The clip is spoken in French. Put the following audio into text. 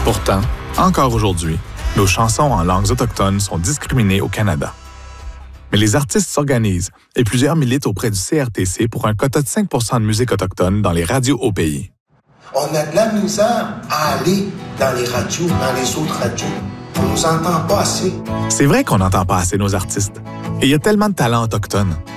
Pourtant, encore aujourd'hui, nos chansons en langues autochtones sont discriminées au Canada. Mais les artistes s'organisent et plusieurs militent auprès du CRTC pour un quota de 5 % de musique autochtone dans les radios au pays. On a de la misère à aller dans les radios, dans les autres radios. On nous entend pas assez. C'est vrai qu'on n'entend pas assez nos artistes. Et il y a tellement de talents autochtones.